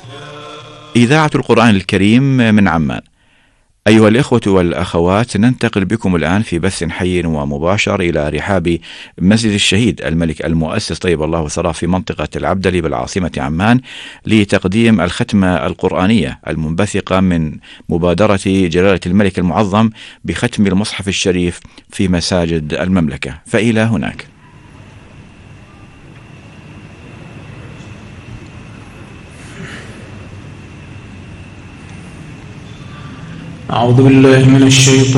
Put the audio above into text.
إذاعة القرآن الكريم من عمان. أيها الإخوة والأخوات، ننتقل بكم الآن في بث حي ومباشر إلى رحاب مسجد الشهيد الملك المؤسس طيب الله ثراه في منطقة العبدلي بالعاصمة عمان لتقديم الختمة القرآنية المنبثقة من مبادرة جلالة الملك المعظم بختم المصحف الشريف في مساجد المملكة. فإلى هناك. أعوذ بالله من الشيطان